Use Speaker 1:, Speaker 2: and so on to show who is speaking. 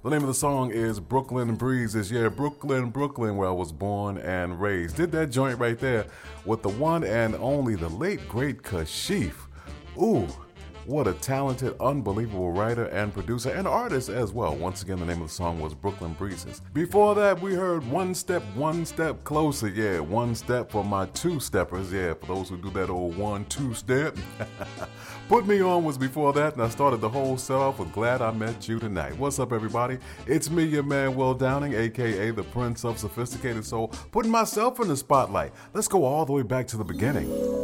Speaker 1: The name of the song is Brooklyn Breezes. Yeah, Brooklyn, where I was born and raised. Did that joint right there with the one and only, the late, great Kashif. Ooh, what a talented, unbelievable writer and producer and artist as well. Once again, the name of the song was Brooklyn Breezes. Before that, we heard One Step Closer. Yeah, one step for my two-steppers. Yeah, for those who do that old 1-2 step. Put Me On was before that, and I started the whole set off with Glad I Met You Tonight. What's up, everybody? It's me, your man, Will Downing, a.k.a. the Prince of Sophisticated Soul, putting myself in the spotlight. Let's go all the way back to the beginning.